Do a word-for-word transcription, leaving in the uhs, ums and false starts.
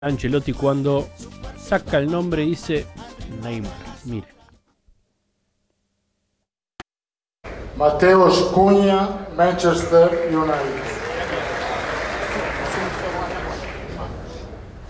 Ancelotti cuando saca el nombre dice Neymar. Mire. Mateus Cunha, Manchester United.